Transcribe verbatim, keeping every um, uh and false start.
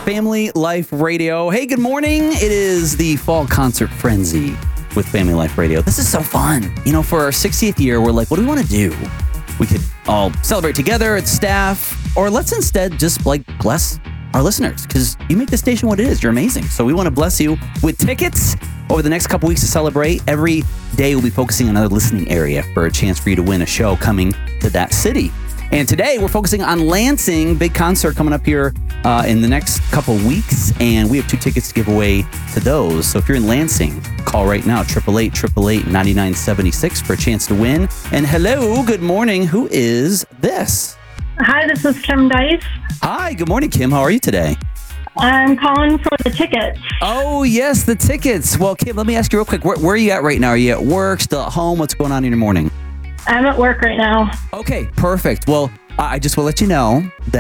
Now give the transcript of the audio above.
Family Life Radio. Hey, good morning. It is the Fall Concert Frenzy with Family Life Radio. This is so fun. You know, for our sixtieth year, we're like, what do we want to do? We could all celebrate together as staff, or let's instead just like bless our listeners, because you make the station what it is. You're amazing. So we want to bless you with tickets over the next couple weeks to celebrate. Every day we'll be focusing on another listening area for a chance for you to win a show coming to that city. And today we're focusing on Lansing, big concert coming up here uh, in the next couple weeks. And we have two tickets to give away to those. So if you're in Lansing, call right now, eight eight eight, eight eight eight, nine nine seven six for a chance to win. And hello, good morning. Who is this? Hi, this is Kim Dice. Hi, good morning, Kim. How are you today? I'm calling for the tickets. Oh, yes, the tickets. Well, Kim, let me ask you real quick. Where, where are you at right now? Are you at work, still at home? What's going on in your morning? I'm at work right now. Okay, perfect. Well, I just will let you know that